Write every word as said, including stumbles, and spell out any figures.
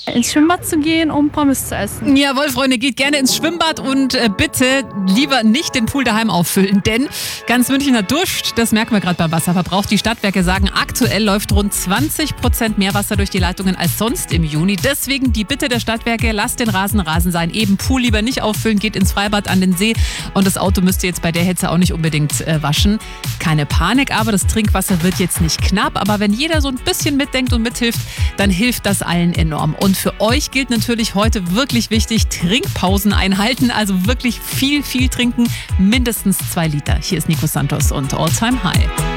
ins Schwimmbad zu gehen, um Pommes zu essen. Jawohl, Freunde, geht gerne ins Schwimmbad und äh, bitte lieber nicht den Pool daheim auffüllen, denn ganz München hat Durst, das merken wir gerade beim Wasserverbrauch. Die Stadtwerke sagen, aktuell läuft rund zwanzig Prozent mehr Wasser durch die Leitungen als sonst im Juni. Deswegen die Bitte der Stadtwerke, lasst den Rasen Rasen sein. Eben Pool lieber nicht auffüllen, geht ins Freibad, an den See und das Auto müsst ihr jetzt bei der Hitze auch nicht unbedingt äh, waschen. Keine Panik, aber das Trinkwasser wird jetzt nicht knapp, aber wenn jeder so ein bisschen mitdenkt und mithilft, dann hilft das allen enorm. Und für euch gilt natürlich heute wirklich wichtig, Trinkpausen einhalten, also wirklich viel, viel trinken, mindestens zwei Liter. Hier ist Nico Santos und All Time High.